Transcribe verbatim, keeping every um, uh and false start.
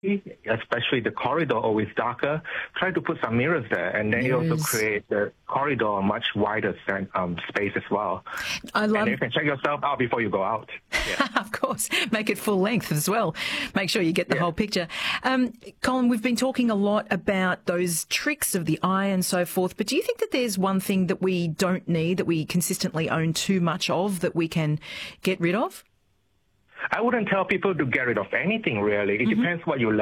especially the corridor always darker, try to put some mirrors there, and then Mirrors. it also create the corridor a much wider um, space as well. I love. And you can check yourself out before you go out. Yeah. Of course, make it full length as well. Make sure you get the Yeah. whole picture. Um, Colin, we've been talking a lot about those tricks of the eye and so forth, but do you think that there's one thing that we don't need, that we consistently own too much of, that we can get rid of? I wouldn't tell people to get rid of anything, really. It mm-hmm. depends what you